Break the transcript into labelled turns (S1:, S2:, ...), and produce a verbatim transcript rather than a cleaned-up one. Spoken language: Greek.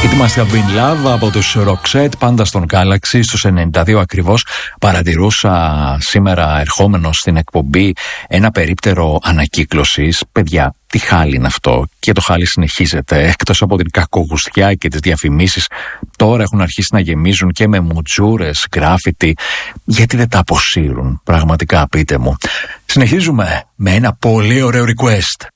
S1: Είμαστε από Been Love από τους Roxette, πάντα στον Galaxy στους ενενήντα δύο ακριβώς. Παρατηρούσα σήμερα ερχόμενος στην εκπομπή ένα περίπτερο ανακύκλωσης. Παιδιά, τι χάλι είναι αυτό? Και το χάλι συνεχίζεται. Εκτός από την κακογουστιά και τις διαφημίσεις, τώρα έχουν αρχίσει να γεμίζουν και με μουτζούρες, γκράφιτι. Γιατί δεν τα αποσύρουν? Πραγματικά πείτε μου. Συνεχίζουμε με ένα πολύ ωραίο request.